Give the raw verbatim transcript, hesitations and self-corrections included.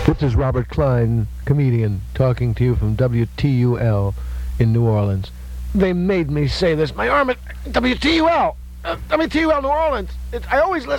This is Robert Klein, comedian, talking to you from W T U L in New Orleans. They made me say this. My arm at W T U L. Uh, W T U L New Orleans. It, I always listen.